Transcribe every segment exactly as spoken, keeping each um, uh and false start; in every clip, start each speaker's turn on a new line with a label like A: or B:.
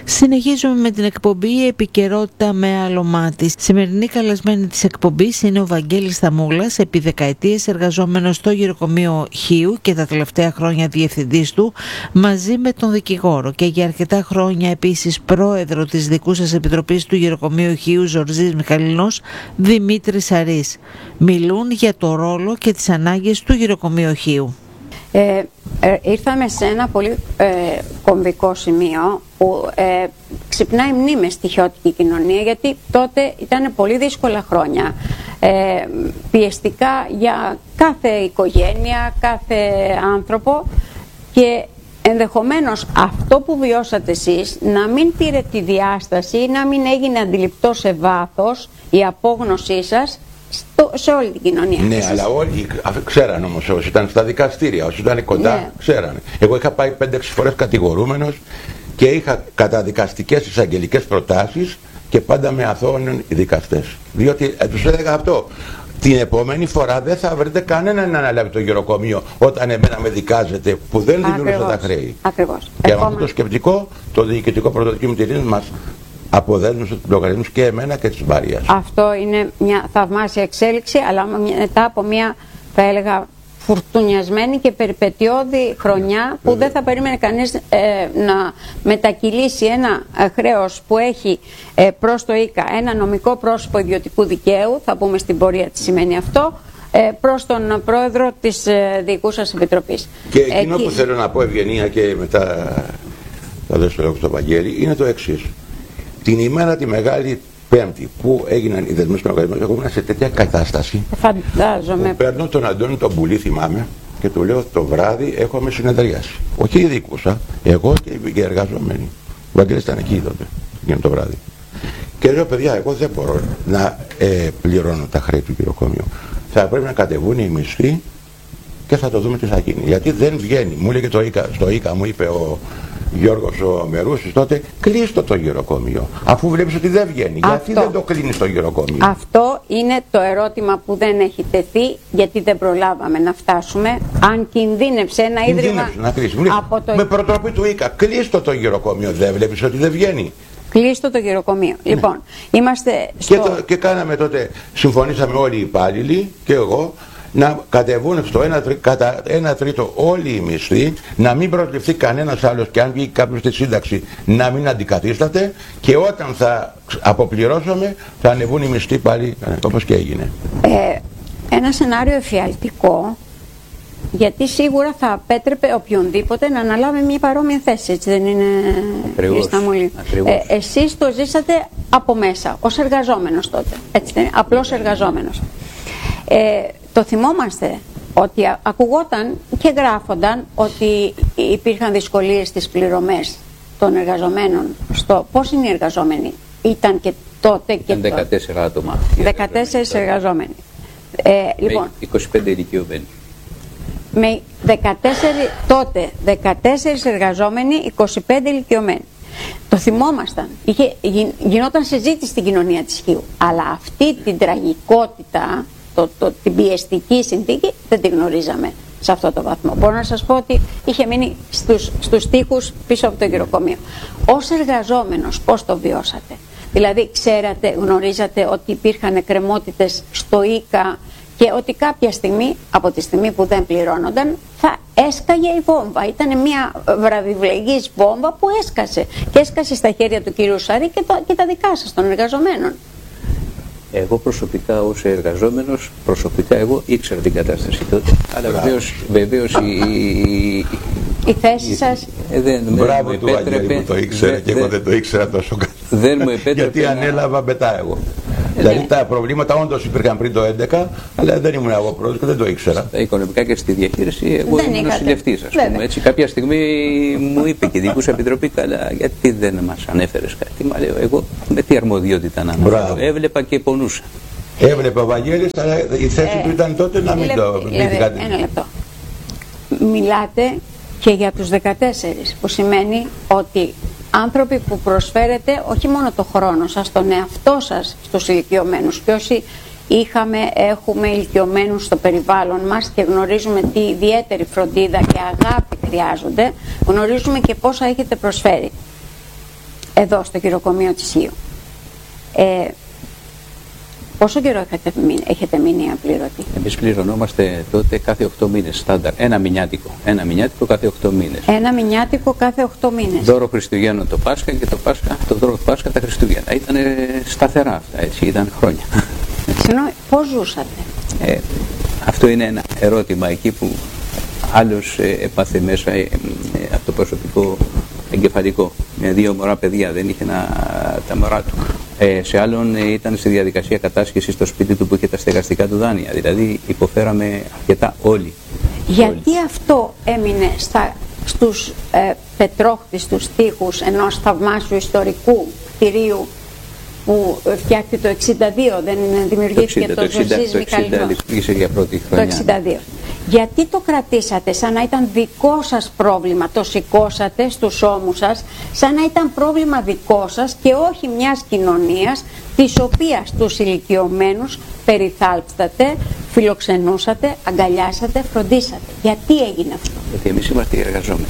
A: Συνεχίζουμε με την εκπομπή «Η επικαιρότητα με άλλο μάτι». Σημερινή καλεσμένη της εκπομπής είναι ο Βαγγέλης Σταμούλας, επί δεκαετίες εργαζόμενος στο γυροκομείο Χίου και τα τελευταία χρόνια διευθυντής του, μαζί με τον δικηγόρο και για αρκετά χρόνια επίσης πρόεδρο της δικούσας επιτροπής του γυροκομείου Χίου Ζορζής Μιχαλινός, Δημήτρης Αρής. Μιλούν για το ρόλο και τις ανάγκες του γυροκομείου Χίου.
B: Ε, ε, ήρθαμε σε ένα πολύ ε, κομβικό σημείο που ε, ξυπνάει μνήμες στη χιώτικη κοινωνία, γιατί τότε ήταν πολύ δύσκολα χρόνια, ε, πιεστικά για κάθε οικογένεια, κάθε άνθρωπο, και ενδεχομένως αυτό που βιώσατε εσείς να μην πήρε τη διάσταση, να μην έγινε αντιληπτό σε βάθος η απόγνωσή σας Στο, σε όλη την κοινωνία.
C: Ναι, εσείς... αλλά όλοι ξέραν όμως, όσοι ήταν στα δικαστήρια, όσοι ήταν κοντά, ναι, ξέρανε. Εγώ είχα πάει πέντε έξι φορές κατηγορούμενος και είχα καταδικαστικές εισαγγελικές προτάσεις και πάντα με αθώωναν οι δικαστές. Διότι ε, τους έλεγα αυτό. Την επόμενη φορά δεν θα βρείτε κανέναν να αναλάβει το γυροκομείο όταν εμένα με δικάζετε που δεν δηλούσα τα χρέη. Ακριβώς. Και με αυτό το σκεπτικό, το διοικητικό πρωτοδικείο μας αποδέσμευσε τους λογαριασμούς και εμένα και της Μαρίας. Αυτό είναι μια θαυμάσια εξέλιξη, αλλά μετά από μια, θα έλεγα, φουρτουνιασμένη και περιπετειώδη χρονιά που δεν θα περίμενε κανείς ε, να μετακυλήσει ένα ε, χρέος που έχει ε, προς το ΙΚΑ ένα νομικό πρόσωπο ιδιωτικού δικαίου, θα πούμε στην πορεία τι σημαίνει αυτό, ε, προς τον πρόεδρο της ε, Διοικούσας Επιτροπής. Και εκείνο Εκεί... που θέλω να πω, Ευγενία, και μετά θα δώσω το λόγο στο Βαγγέλη, είναι το εξής. Την ημέρα τη Μεγάλη Πέμπτη που έγιναν οι δεσμεύσεις των λογαριασμών, εγώ ήμουν σε τέτοια κατάσταση. Φαντάζομαι. Που παίρνω τον Αντώνη τον Πουλή, θυμάμαι, και του λέω το βράδυ έχουμε συνεδρίαση. Όχι η δικούσα, εγώ και οι εργαζόμενοι. Ο Βαγγέλης ήταν εκεί τότε, εκείνο το βράδυ. Και λέω, παιδιά, εγώ δεν μπορώ να ε, πληρώνω τα χρέη του γυροκομείου. Θα πρέπει να κατεβούν οι μισθοί και θα το δούμε τι θα γίνει. Γιατί δεν βγαίνει. Μου έλεγε το ΙΚΑ, στο ΙΚΑ, μου είπε ο Γιώργος ο Μερούσης τότε, κλείστο το γυροκομείο. Αφού βλέπεις ότι δεν βγαίνει, αυτό, γιατί δεν το κλείνεις το γυροκομείο? Αυτό είναι το ερώτημα που δεν έχει τεθεί, γιατί δεν προλάβαμε να φτάσουμε. Αν κινδύνεψε ένα ίδρυμα να κλείσει. Από το... Με προτροπή του ΙΚΑ, κλείστο το γυροκομείο. Δεν βλέπεις ότι δεν βγαίνει? Κλείστο το γυροκομείο. Ναι. Λοιπόν, είμαστε στο... Και, το, και κάναμε τότε, συμφωνήσαμε όλοι οι υπάλληλοι και εγώ, να κατεβούν στο ένα, τρί, κατά ένα τρίτο όλοι οι μισθοί, να μην προσληφθεί κανένας άλλος και αν βγει κάποιος στη σύνταξη να μην αντικαθίσταται, και όταν θα αποπληρώσουμε θα ανεβούν οι μισθοί πάλι, όπως και έγινε. Ε, ένα σενάριο εφιαλτικό, γιατί σίγουρα θα απέτρεπε οποιονδήποτε να αναλάβει μια παρόμοια θέση, έτσι δεν είναι, κύριε Σταμούλη? Ε, εσείς το ζήσατε από μέσα, ως εργαζόμενος τότε, έτσι δεν είναι, απλός εργαζόμενος. Ε, το θυμόμαστε ότι ακουγόταν και γράφονταν ότι υπήρχαν δυσκολίες στις πληρωμές των εργαζομένων. Στο πώς είναι οι εργαζόμενοι? Ήταν και τότε και τότε δεκατέσσερα άτομα. δεκατέσσερα εργαζόμενοι. Ε, λοιπόν, είκοσι πέντε ηλικιωμένοι. Με δεκατέσσερα, τότε δεκατέσσερα εργαζόμενοι, είκοσι πέντε ηλικιωμένοι. Το θυμόμασταν. Είχε, γινόταν συζήτηση στην κοινωνία της Χίου. Αλλά αυτή την τραγικότητα, Το, το, την πιεστική συνθήκη δεν την γνωρίζαμε σε αυτό το βαθμό. Μπορώ να σας πω ότι είχε μείνει στους, στους τοίχους πίσω από το γυροκομείο. Ως εργαζόμενος πώς το βιώσατε? Δηλαδή ξέρατε, γνωρίζατε ότι υπήρχαν εκκρεμότητες στο ΙΚΑ και ότι κάποια στιγμή, από τη στιγμή που δεν πληρώνονταν, θα έσκαγε η βόμβα? Ήταν μια βραβιβλεγής βόμβα που έσκασε και έσκασε στα χέρια του κυρίου Σαρή και, το, και τα δικά σας των εργαζομένων.
D: Εγώ προσωπικά ως εργαζόμενος, προσωπικά εγώ ήξερα την κατάσταση τότε, αλλά βεβαίως, βεβαίως η, η,
B: η θέση σας...
D: Ε, δεν,
C: Μπράβο
D: δεν
C: του Βαγγέλη που το ήξερε και εγώ δεν το ήξερα τόσο καλά.
D: Δεν μου επέτρεπε.
C: Γιατί ανέλαβα μετά εγώ. Δηλαδή τα προβλήματα όντως υπήρχαν πριν το έντεκα, αλλά δεν ήμουν εγώ πρόεδρος και δεν το ήξερα.
D: Στα οικονομικά και στη διαχείριση, εγώ ήμουν νοσηλευτής, ας πούμε. Έτσι, κάποια στιγμή μου είπε και η Διοικούσα Επιτροπή, καλά, γιατί δεν μας ανέφερες κάτι? Μα λέω, εγώ με τι αρμοδιότητα να αναφέρω? Έβλεπα και πονούσα.
C: Έβλεπε ο Βαγγέλης, αλλά η θέση ε, του ήταν τότε να μην λε, το πει κάτι.
B: Ένα λεπτό. Μιλάτε και για τους δεκατέσσερις, που σημαίνει ότι άνθρωποι που προσφέρετε όχι μόνο το χρόνο σας, τον εαυτό σας στους ηλικιωμένους, και όσοι είχαμε, έχουμε ηλικιωμένους στο περιβάλλον μας και γνωρίζουμε τι ιδιαίτερη φροντίδα και αγάπη χρειάζονται, γνωρίζουμε και πόσα έχετε προσφέρει. Ε, εδώ στο γυροκομείο της Χίου. Ε, πόσο καιρό έχετε μείνει, έχετε μείνει απλήρωτοι?
D: Εμείς πληρωνόμαστε τότε κάθε οκτώ μήνες, στάνταρ. Ένα μηνιάτικο. Ένα μηνιάτικο κάθε οκτώ μήνες.
B: Ένα μηνιάτικο κάθε οκτώ μήνες.
D: Δώρο Χριστουγέννων το Πάσχα και το, Πάσχα, το δώρο του Πάσχα τα Χριστούγεννα. Ήταν σταθερά αυτά, έτσι, ήταν χρόνια.
B: Συγγνώμη, πώς ζούσατε?
D: Ε, αυτό είναι ένα ερώτημα εκεί που άλλος ε, έπαθε μέσα ε, ε, από το προσωπικό εγκεφαλικό. Με δύο μωρά παιδιά, δεν είχε να, τα μωρά του. Ε, σε άλλον ε, ήταν στη διαδικασία κατάσχεσης στο σπίτι του που είχε τα στεγαστικά του δάνεια. Δηλαδή υποφέραμε αρκετά όλοι.
B: Γιατί
D: όλοι.
B: αυτό έμεινε στα, στους ε, πετρόχτιστους τοίχους ενός θαυμάσιου ιστορικού κτηρίου που φτιάχτηκε το εξήντα δύο, δεν δημιουργήθηκε το, το, το Ζορζής Μιχαλινός. Το εξήντα δύο. Γιατί το κρατήσατε σαν να ήταν δικό σας πρόβλημα, το σηκώσατε στους ώμους σας, σαν να ήταν πρόβλημα δικό σας και όχι μιας κοινωνίας της οποίας τους ηλικιωμένους περιθάλψατε, φιλοξενούσατε, αγκαλιάσατε, φροντίσατε? Γιατί έγινε αυτό?
D: Γιατί εμείς είμαστε οι εργαζόμενοι.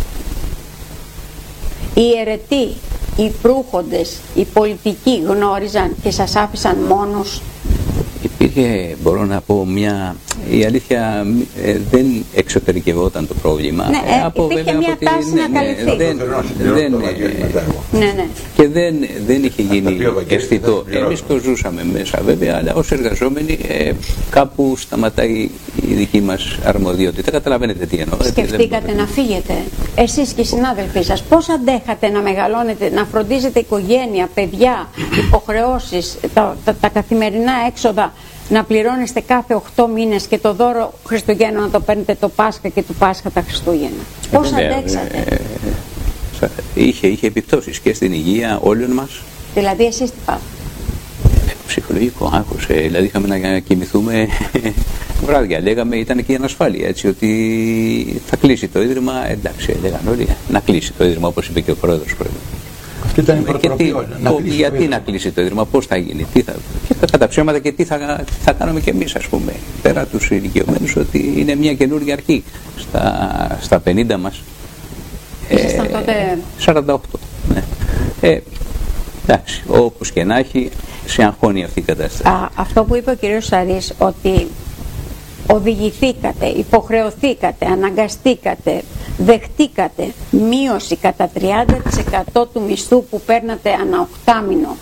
B: Οι αιρετοί, οι προύχοντες, οι πολιτικοί γνώριζαν και σας άφησαν μόνους?
D: Υπήρχε, μπορώ να πω, μια... Η αλήθεια ε, δεν εξωτερικευόταν το πρόβλημα.
B: Ναι, ε,
D: από,
B: υπήρχε
D: βέβαια,
B: μια τάση
D: ναι,
B: να
D: ναι,
B: καλυφθεί.
D: Δεν, δεν,
B: ναι, ναι.
D: Και δεν, δεν είχε γίνει αισθητό. Εμείς το ζούσαμε μέσα βέβαια, αλλά ως εργαζόμενοι ε, κάπου σταματάει η δική μας αρμοδιότητα. Καταλαβαίνετε τι εννοώ.
B: Σκεφτήκατε να φύγετε, εσείς και οι συνάδελφοί σας? Πώς αντέχατε να μεγαλώνετε, να φροντίζετε οικογένεια, παιδιά, υποχρεώσεις, τα, τα, τα καθημερινά έξοδα, να πληρώνεστε κάθε οκτώ μήνες και το δώρο Χριστουγέννων να το παίρνετε το Πάσχα και του Πάσχα τα Χριστούγεννα? Πώς ε, αντέξατε? Ε,
D: ε, είχε, είχε επιπτώσεις και στην υγεία όλων μας.
B: Δηλαδή εσείς τι πάτε?
D: Ε, ψυχολογικό άγχος. Ε, δηλαδή είχαμε να κοιμηθούμε βράδια. Λέγαμε, ήταν και η ανασφάλεια, έτσι, ότι θα κλείσει το Ίδρυμα. Εντάξει, λέγαν όλοι, να κλείσει το Ίδρυμα, όπως είπε και ο πρόεδρος πριν.
C: Αυτή ήταν η προτροπή.
D: Γιατί να κλείσει το Ίδρυμα, πώς θα γίνει, τι θα, και θα, κατά ψέματα και τι θα, θα κάνουμε κι εμείς, ας πούμε, πέρα τους ηλικιωμένους, ότι είναι μια καινούργια αρχή στα, στα πενήντα μας.
B: Ήσασταν ε, τότε...
D: σαράντα οκτώ, ναι. Ε, εντάξει, όπως και να έχει, σε αγχώνει αυτή η κατάσταση.
B: Α, αυτό που είπε ο κ. Σαρής, ότι οδηγηθήκατε, υποχρεωθήκατε, αναγκαστήκατε, δεχτήκατε μείωση κατά τριάντα τοις εκατό του μισθού που παίρνατε ανά οκτάμηνο.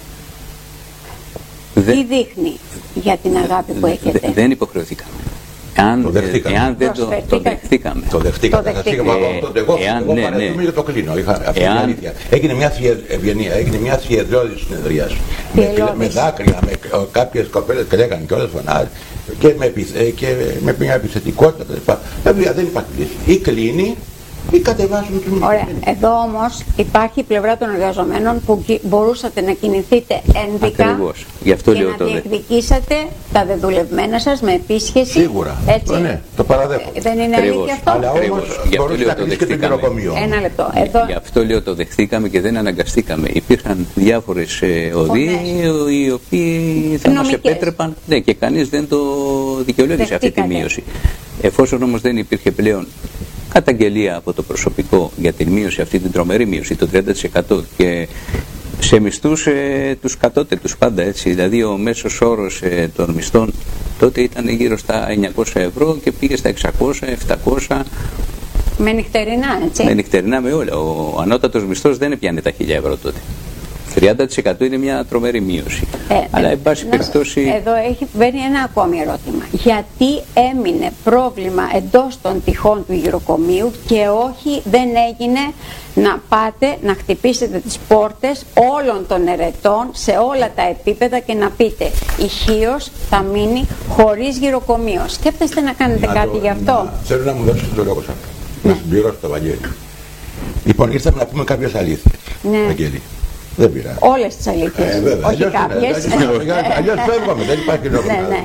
B: Δε... Τι δείχνει για την αγάπη που έχετε?
D: Δε, δεν υποχρεωθήκαμε. Εάν,
C: το δεχτήκαμε.
D: Εάν δεν το, το δεχτήκαμε.
C: Το δεχτήκαμε. Το δεχτήκαμε. Εγώ, εγώ
D: ναι, ναι.
C: το κλείνω. Είχα, αυτή εάν... η αλήθεια. Έγινε μια ευγενία, έγινε μια θηεδραιώδη συνεδρία. Με, με δάκρυα, με κάποιες κοπέλες και λέγανε και όλες φωνάζει. Και με, και με μια επιθετικότητα. Βέβαια δεν υπάρχει λύση. Ή κλείνει ή κατεβάζουμε τους μισθούς.
B: Ωραία. Εδώ όμως υπάρχει η πλευρά των εργαζομένων που μπορούσατε να κινηθείτε ένδικα.
D: Ακριβώς. Γι' αυτό
B: και
D: λέω
B: να
D: το
B: διεκδικήσετε τα δεδουλευμένα σας με επίσχεση.
C: Σίγουρα.
B: Έτσι.
C: Ναι, το παραδέχομαι.
B: Ε, δεν είναι αλήθεια αυτό?
C: Αλλά όμως μπορούσε να κλείσει και το γυροκομείο.
B: Ένα λεπτό. Εδώ...
D: Γι' αυτό λέω το δεχτήκαμε και δεν αναγκαστήκαμε. Υπήρχαν διάφορες ε, οδοί οι οποίοι θα μας επέτρεπαν, ναι, και κανείς δεν το δικαιολόγησε αυτή τη μείωση. Εφόσον όμως δεν υπήρχε πλέον καταγγελία από το προσωπικό για την μείωση, αυτή την τρομερή μείωση, το τριάντα τοις εκατό, και σε μισθούς ε, τους κατώτερους πάντα, έτσι, δηλαδή ο μέσος όρος ε, των μισθών τότε ήταν γύρω στα εννιακόσια ευρώ και πήγε στα εξακόσια, επτακόσια.
B: Με νυχτερινά, έτσι.
D: Με νυχτερινά, με όλα. Ο ανώτατος μισθός δεν έπιανε τα χίλια ευρώ τότε. τριάντα τοις εκατό είναι μια τρομερή μείωση. Ε, Αλλά, εν πάση περιπτώσει...
B: Εδώ έχει μπαίνει ένα ακόμη ερώτημα. Γιατί έμεινε πρόβλημα εντός των τυχών του γυροκομείου και όχι δεν έγινε να πάτε να χτυπήσετε τις πόρτες όλων των ερετών σε όλα τα επίπεδα και να πείτε η Χίος θα μείνει χωρίς γυροκομείο? Σκέφτεστε να κάνετε να κάτι το, γι' αυτό?
C: Να, θέλω να μου δώσετε το λόγο σας. Ναι. Να συμπληρώσω το Βαγγέλη. Λοιπόν, ήρθαμε να πούμε κάποιες αλήθειες.
B: Ναι.
C: Βαγγέλη. Δεν πειράζει.
B: Όλες τις αλήθειες.
C: Ε, βέβαια.
B: Όχι κάποιες.
C: Αλλιώς φεύγαμε, δεν υπάρχει λόγο.
B: Ναι, ναι.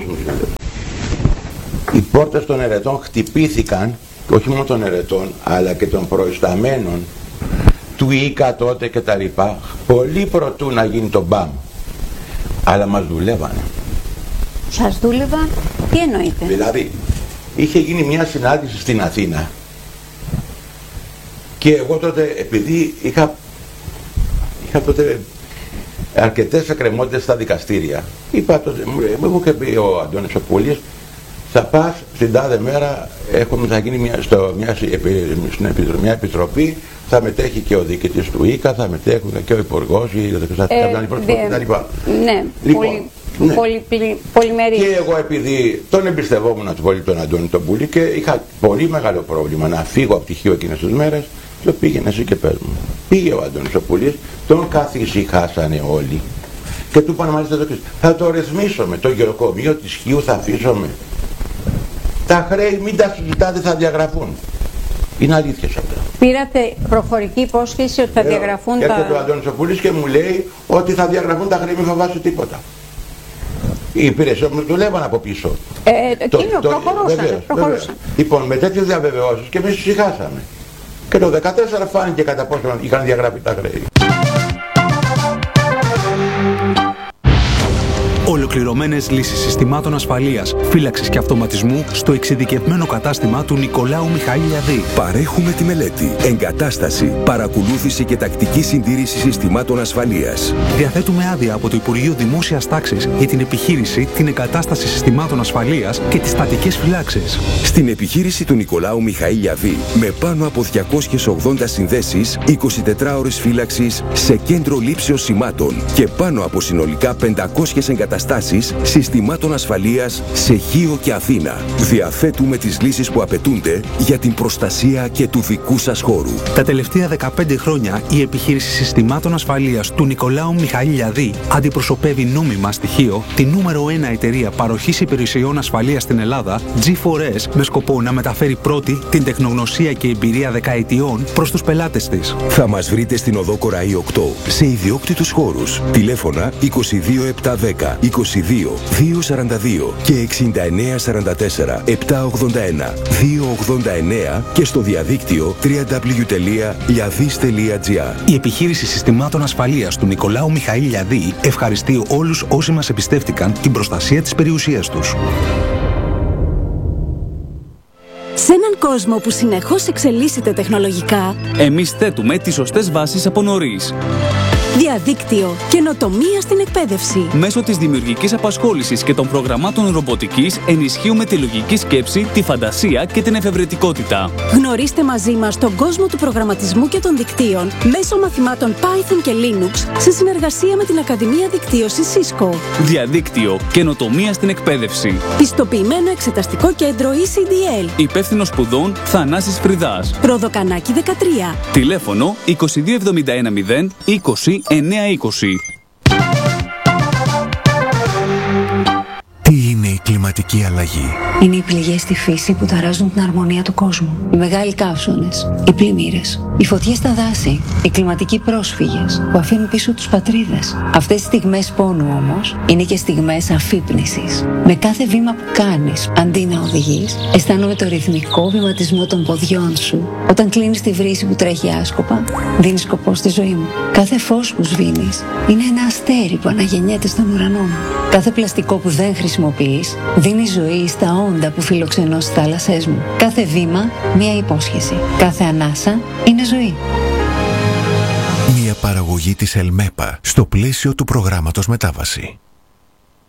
C: Οι πόρτες των ερετών χτυπήθηκαν, όχι μόνο των ερετών, αλλά και των προϊσταμένων του ΙΚΑ τότε και τα λοιπά, πολύ προτού να γίνει το μπαμ. Αλλά μας δουλεύανε.
B: Σας δούλευαν? Τι εννοείτε?
C: Δηλαδή, είχε γίνει μια συνάντηση στην Αθήνα και εγώ τότε, επειδή είχα είχα τότε αρκετές εκκρεμότητες στα δικαστήρια. Είπα τότε, μου είχε πει ο Αντώνης ο Πούλης, θα πας στην τάδε μέρα, έχουμε, θα γίνει μια, στο, μια, μια επιτροπή, θα μετέχει και ο διοικητής του ΙΚΑ, θα μετέχουν και ο υπουργός, η κτλ.
B: Ναι,
C: λοιπόν,
B: πολύ,
C: ναι.
B: πολύ, πολύ, πολυμερή.
C: Και εγώ επειδή τον εμπιστευόμουν πολύ τον Αντώνη τον Πούλη και είχα πολύ μεγάλο πρόβλημα να φύγω από πτυχίο εκείνες τις μέρες, το πήγαινε εσύ και πες μου. Πήγε ο Αντώνης ο Πούλης, τον καθησυχάσανε όλοι και του είπαν μάλιστα το θα το ρυθμίσουμε, το γεροκομείο της Χίου θα αφήσουμε. Τα χρέη μην τα συζητάτε, θα διαγραφούν. Είναι αλήθεια αυτά.
B: Πήρατε προφορική υπόσχεση ότι θα
C: ε,
B: διαγραφούν τα...
C: Έρχεται ο Αντώνης ο Πούλης και μου λέει ότι θα διαγραφούν τα χρέη, μην φοβάσαι τίποτα. Οι υπηρεσίες μου δουλεύαν από πίσω.
B: Ε, το, εκείνο, το, προχωρούσαν, βεβαίως, προχωρούσαν. Βεβαίως.
C: Λοιπόν, με τέτοιες διαβεβαιώσεις και εμείς ησυχάσαμε. Και το δεκατέσσερα φάνηκε κατά πόσο είχαν διαγραφεί τα χρέη.
E: Ολοκληρωμένες λύσεις συστημάτων ασφαλείας, φύλαξης και αυτοματισμού στο εξειδικευμένο κατάστημα του Νικολάου Μιχαήλιαδη.
F: Παρέχουμε τη μελέτη, εγκατάσταση, παρακολούθηση και τακτική συντήρηση συστημάτων ασφαλείας.
E: Διαθέτουμε άδεια από το Υπουργείο Δημόσιας Τάξης για την επιχείρηση, την εγκατάσταση συστημάτων ασφαλείας και τις στατικές φυλάξεις.
F: Στην επιχείρηση του Νικολάου Μιχαήλιαδη, με πάνω από διακόσιες ογδόντα συνδέσεις, είκοσι τέσσερις ώρες φύλαξης σε κέντρο λήψεως σημάτων και πάνω από συνολικά πεντακόσιες εγκαταστάσεις συστημάτων ασφαλείας σε Χίο και Αθήνα. Διαθέτουμε τις λύσεις που απαιτούνται για την προστασία και του δικού σας χώρου.
E: Τα τελευταία δεκαπέντε χρόνια η επιχείρηση συστημάτων ασφαλείας του Νικολάου Μιχαήλιαδη αντιπροσωπεύει νόμιμα στοιχείο τη νούμερο ένα εταιρεία παροχής υπηρεσιών ασφαλείας στην Ελλάδα, τζι φορ ες, με σκοπό να μεταφέρει πρώτη την τεχνογνωσία και εμπειρία δεκαετιών προς τους πελάτες της.
F: Θα μας βρείτε στην οδό Κοραή οκτώ σε ιδιόκτητους χώρους. Τηλέφωνα είκοσι δύο επτακόσια δέκα είκοσι δύο διακόσια σαράντα δύο και εξήντα εννέα σαράντα τέσσερα επτακόσια ογδόντα ένα διακόσια ογδόντα εννέα και στο διαδίκτυο double-u double-u double-u τελεία liadis τελεία gr.
E: Η επιχείρηση συστημάτων ασφαλείας του Νικολάου Μιχαήλιαδη ευχαριστεί όλους όσοι μας εμπιστεύτηκαν την προστασία της περιουσίας τους.
G: Σε έναν κόσμο που συνεχώς εξελίσσεται τεχνολογικά,
H: εμείς θέτουμε τις σωστές βάσεις από νωρίς.
G: Διαδίκτυο, καινοτομία στην εκπαίδευση.
H: Μέσω της δημιουργικής απασχόλησης και των προγραμμάτων ρομποτικής ενισχύουμε τη λογική σκέψη, τη φαντασία και την εφευρετικότητα.
G: Γνωρίστε μαζί μας τον κόσμο του προγραμματισμού και των δικτύων μέσω μαθημάτων Python και Linux σε συνεργασία με την Ακαδημία Δικτύωσης Cisco.
H: Διαδίκτυο, καινοτομία στην εκπαίδευση.
G: Πιστοποιημένο εξεταστικό κέντρο ι σι ντι ελ.
H: Υπεύθυνος σπουδών Θανάσης Φρυδάς.
G: Προδοκανάκι δεκατρία.
H: Τηλέφωνο είκοσι δύο εβδομήντα ένα μηδέν είκοσι εννέα είκοσι.
F: Τι είναι η κλιματική αλλαγή?
I: Είναι οι πληγές στη φύση που ταράζουν την αρμονία του κόσμου. Οι μεγάλοι καύσονες, οι πλημμύρες, οι φωτιές στα δάση, οι κλιματικοί πρόσφυγες που αφήνουν πίσω τους πατρίδες. Αυτές οι στιγμές πόνου όμως είναι και στιγμές αφύπνισης. Με κάθε βήμα που κάνεις, αντί να οδηγείς, αισθάνομαι το ρυθμικό βηματισμό των ποδιών σου. Όταν κλείνεις τη βρύση που τρέχει άσκοπα, δίνεις σκοπό στη ζωή μου. Κάθε φως που σβήνεις είναι ένα αστέρι που αναγεννιέται στον ουρανό μου. Κάθε πλαστικό που δεν χρησιμοποιείς δίνει ζωή στα όντα που φιλοξενώ στις θάλασσές μου. Κάθε βήμα μία υπόσχεση. Κάθε ανάσα είναι ζωή.
F: Μια παραγωγή της Ελμέπα στο πλαίσιο του προγράμματος Μετάβαση.